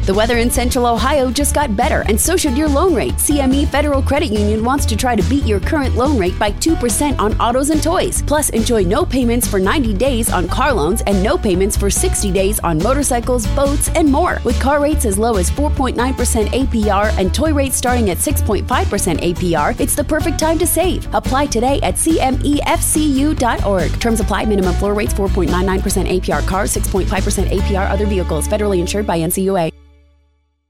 The weather in Central Ohio just got better, and so should your loan rate. CME Federal Credit Union wants to try to beat your current loan rate by 2% on autos and toys. Plus, enjoy no payments for 90 days on car loans and no payments for 60 days on motorcycles, boats, and more. With car rates as low as 4.9% APR and toy rates starting at 6.5% APR, it's the perfect time to save. Apply today at CMEFCU.org. Terms apply. Minimum floor rates 4.99% APR cars, 6.5% APR other vehicles. Federally insured by NCUA.